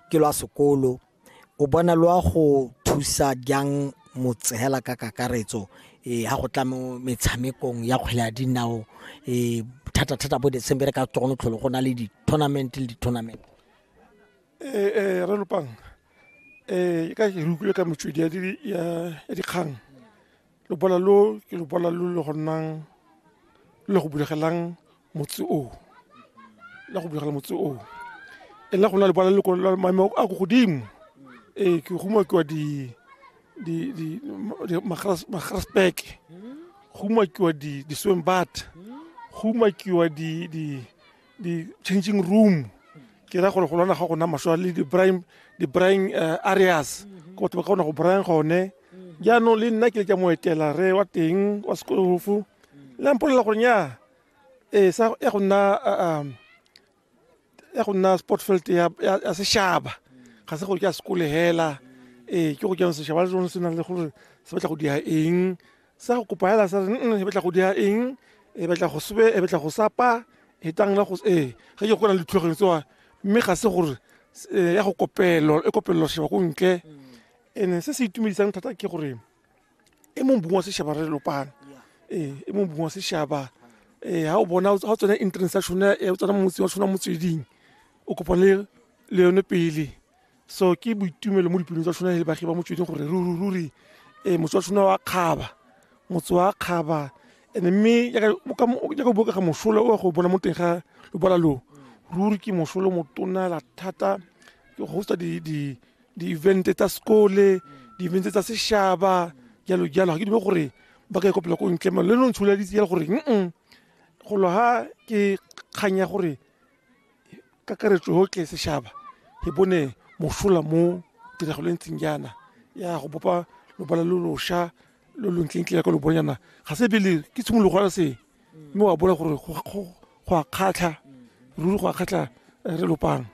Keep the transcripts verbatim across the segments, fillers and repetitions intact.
ke lwa sekolo o bona lwa go thusa jang motsehela ka kakaretso eh ha go tla mo metshamekong ya kgwele ya dinao eh thata thata bo December ka tsone tlholo go na le di tournament le di tournament eh eh re lopang eh ka ke rukile ka motswedi ya di ya dikgang lo bola lo ke lo bola lo le gonang le go bulegelang motse o la go bulegela motse o e la go na le bola le go la maemo a go godimo eh ke go mo ke wa di di di magras magrasback go mo ke wa di di swimbat go mo ke wa di di di changing room ke ra go go lona ga go na maswa le di brain di brain areas go tlo go na go brain gone ya no le nna ke le tsa moetela re wa teng wa sekolo fu la mpolela go nya eh sa ya go na ya go na sport field ya ya se shaba ga se go ke a sekolo hela eh ke go ke se shaba le se na le go se batla go dia eng sa go kopa hela sa re e batla go dia eng e batla go sube e batla go sapa e tang la go eh ga ke go na le tlhogelo tsoa mme ga se gore ya go kopelo e kopelo sheba go nke ene se se itumedisang thata ke gore e mo bua se shaba re lopana eh e mo bua se shaba eh ha o bona ha o tsena international e o tsena motse wa tsona motsweding o kopane le yone pele so ke boitumelo mo dipinong tsa tsona le bagi ba motsweding gore ruri ruri eh motse wa tsona wa khaba motse wa khaba ene mme ya ka ya ka boka ga mosholo o go bona mo teng ga lo bola lo ruri ke mosholo motona la thata ke go hosta di di di event tsa skole di event tsa seshaba jalo jalo ke di gore ba ka kopela go ntlema le no ntshula di tsela gore mm go lo ha ke khanya gore ka karetso ho ke seshaba he bone mosola mo tiragalo ntseng jana ya go bopa lo bala lo lo sha lo lo ntlentle ka lo bonyana ga se bele ke tshimolo go se mo wa bona gore go go a khatla ruri go a khatla re lopang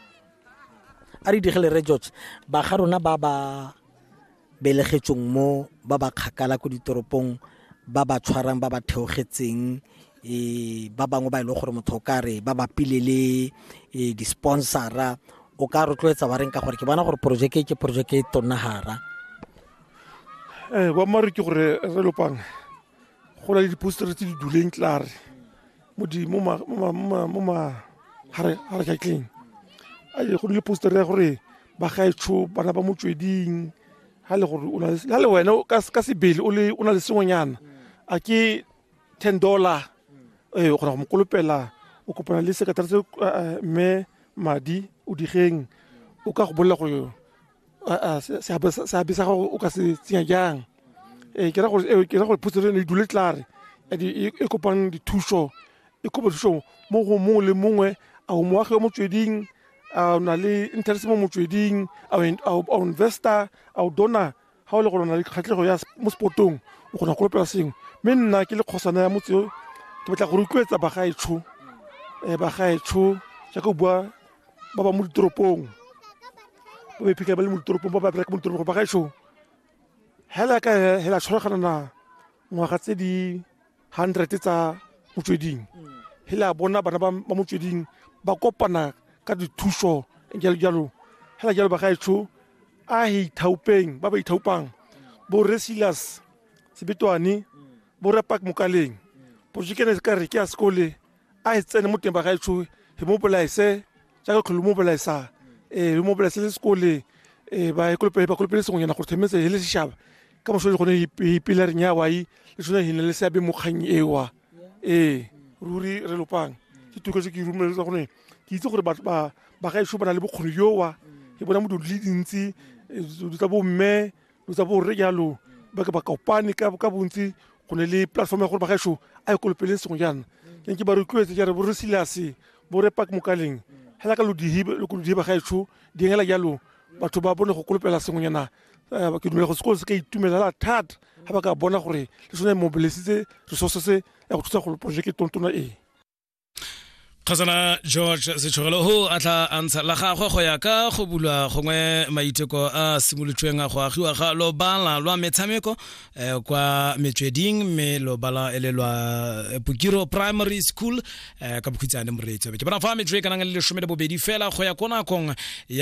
a re digele re George ba ga rona ba ba belegetsong mo ba ba kgakala go ditoropong ba ba tshwarang ba ba theogetseng e ba bangwe ba ile gore motho ka re ba ba pilele e di sponsora o ka rotloetsa ba reng ka gore ke bona gore project ke project e tonahara eh wa mare ke gore re lopang go la di poster tse di duleng klare mo di mo ma mo ma hare hare ka clean ai go le poster ya gore ba ga etsho bana ba motsweding ha le gore o na le ha le wena ka ka sebele o le o na le sengonyana a ke ten dollars eh go ra mo kolopela o kopana le sekretary se me madi o digeng o ka go bolela go a se sa bisa go o ka se tsenya jang eh ke ra go ke ra go poster le dule klare e e kopana di thuso e kopana thuso mo go mo le mongwe a mo wa go motsweding a na le interest mo motsweding a a investor a dona ha o le go na le khatlego ya mo sportong o gona go pela seng mme nna ke le khosana ya motse ke batla go rukwetsa ba ga etsho e ba ga etsho ja go bua ba ba mo ditoropong ba be phika ba le mo ditoropong ba ba breka mo ditoropong ba ga etsho hela ka hela tshwaragana na ngwaga tse di one hundred tsa motsweding hela bona bana ba motsweding ba kopana ka dithuso jalo jalo hela jalo ba ga etsho a hi thaupeng ba ba ithaupang bo Resilas Sebitwane bo Repak Mokaleng project ne ka re ke a skole a itsene mo teng ba ga etsho he mo bolaise ja ka kholo mo bolaisa eh mo bolaisa le skole eh ba ikolpe ba kolpe se ngwana go themetse hele seshaba ka mo so le gone ipila re nya wai le tsona hine le seabe mo kgang ewa eh ruri re lopang ke tuko se ke rumela tsa gone ke itse gore ba ba ga etsho bana le bokgoni yowa ke bona mo di dintsi du tsa bo mme du tsa bo re jalo ba ka ba kopane ka ka bontsi go ne le platform ya gore ba ga etsho a ikolpele se ngwana ke ke ba re kwetse ja re bo Resilas bo Repak Mokaleng hela ka lo di hibe lo go di ba ga etsho di ngela jalo batho ba bone go kolopela sengonyana ba ke dumela go sekolo se ka itumela la that ha ba ka bona gore le sone mobilisitse resources ya go thusa go project tontona e Khazana George Sechogelo ho atla antsha la gagwe go ya ka go bulwa gongwe maiteko a simolotsweng a go agiwa ga lo bala lwa metshameko kwa metsweding me lo bala elelwa Pukiro Primary School ka bokhitsane moretso ke bona fa metswe kana le lesome le bobedi fela go ya kona kong